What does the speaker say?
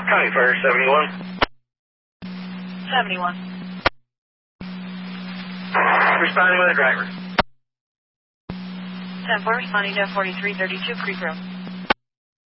County Fire 71. 71. Responding with a driver. 10-4, responding to 4332 Creek Road.